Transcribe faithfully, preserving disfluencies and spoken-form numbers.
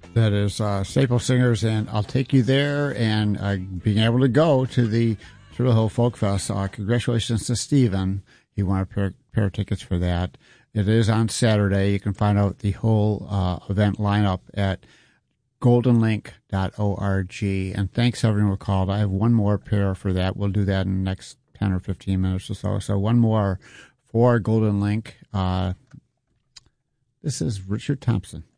That is uh, Staple Singers, and I'll take you there. And uh, being able to go to the Turtle Hill Folk Fest, uh, congratulations to Stephen. He won a pair, pair of tickets for that. It is on Saturday. You can find out the whole uh, event lineup at golden link dot org. And thanks everyone who called. I have one more pair for that. We'll do that in the next ten or fifteen minutes or so. So one more for Golden Link. Uh, this is Richard Thompson.